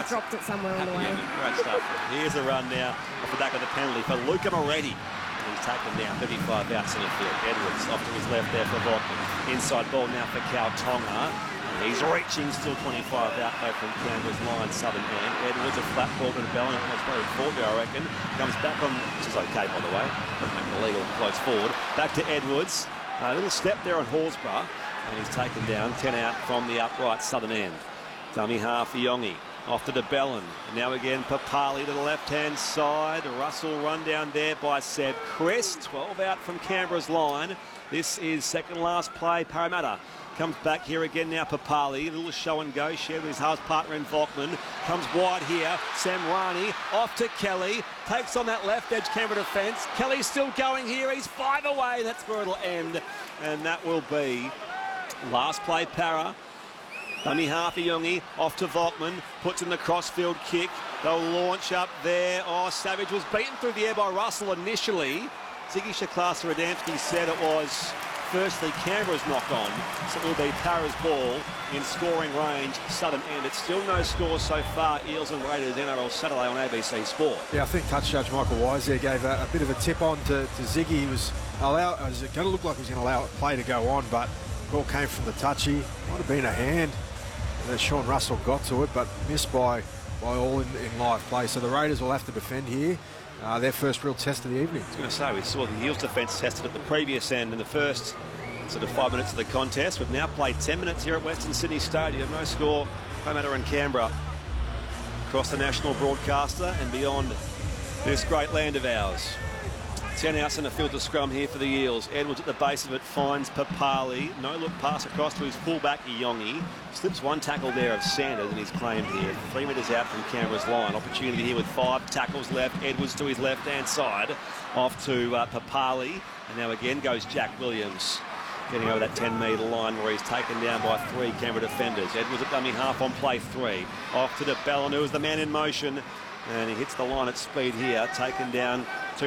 dropped it somewhere on the way. Great stuff. Here's a run now off the back of the penalty for Luca Moretti. He's taken down 35 out centre field. Edwards off to his left there for Volkman. Inside ball now for Cal Tonga. He's reaching, still 25 out though from Canberra's line, southern end. Edwards a flat ball to the bell, and it's probably fought there, I reckon. Comes back on, which is okay by the way. Doesn't make it illegal, floats forward. Back to Edwards. A little step there on Horsburgh, and he's taken down 10 out from the upright southern end. Dummy half for Yongi. Off to DeBellin. Now again, Papali to the left-hand side. Russell run down there by Seb Chris. 12 out from Canberra's line. This is second last play. Parramatta comes back here again now. Papali, a little show and go. Shared with his half partner in Volkman. Comes wide here. Sam Rani off to Kelly. Takes on that left edge Canberra defence. Kelly's still going here. He's 5 away. That's where it'll end. And that will be last play Para. Dummy half of Yongi, off to Volkman, puts in the crossfield kick. They'll launch up there. Oh, Savage was beaten through the air by Russell initially. Ziggy Shaklasa-Radamski said it was firstly Canberra's knock on, so it will be Para's ball in scoring range, southern end. It's still no score so far. Eels and Raiders, NRL Saturday on ABC Sport. Yeah, I think touch judge Michael Wise there gave a bit of a tip on to Ziggy. He was going to look like he was going to allow play to go on, but the ball came from the touchy. Might have been a hand. Sean Russell got to it, but missed by all in live play. So the Raiders will have to defend here. Their first real test of the evening. I was going to say, we saw the Eels defence tested at the previous end in the first sort of 5 minutes of the contest. We've now played 10 minutes here at Western Sydney Stadium. No score, Parramatta and Canberra. Across the national broadcaster and beyond this great land of ours. 10 out in the field to scrum here for the Eels. Edwards at the base of it finds Papali. No look pass across to his fullback Yongi. Slips one tackle there of Sanders and he's claimed here. 3 metres out from Canberra's line. Opportunity here with 5 tackles left. Edwards to his left-hand side. Off to Papali. And now again goes Jack Williams. Getting over that 10-metre line where he's taken down by 3 Canberra defenders. Edwards at dummy half on play 3. Off to DeBellin, who is the man in motion. And he hits the line at speed here. Taken down